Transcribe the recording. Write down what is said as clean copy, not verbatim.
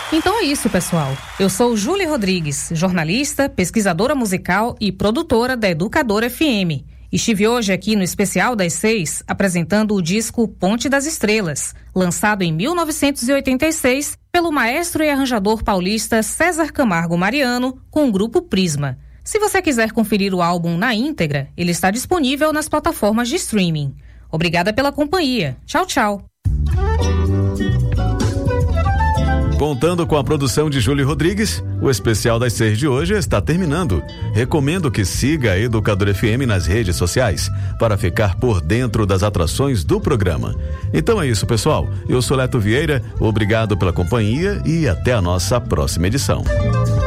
Então é isso, pessoal. Eu sou Júlia Rodrigues, jornalista, pesquisadora musical e produtora da Educadora FM. Estive hoje aqui no Especial das 6, apresentando o disco Ponte das Estrelas, lançado em 1986 pelo maestro e arranjador paulista César Camargo Mariano, com o grupo Prisma. Se você quiser conferir o álbum na íntegra, ele está disponível nas plataformas de streaming. Obrigada pela companhia. Tchau, tchau. Contando com a produção de Júlio Rodrigues, o Especial das 6 de hoje está terminando. Recomendo que siga a Educadora FM nas redes sociais para ficar por dentro das atrações do programa. Então é isso, pessoal. Eu sou Leto Vieira, obrigado pela companhia e até a nossa próxima edição.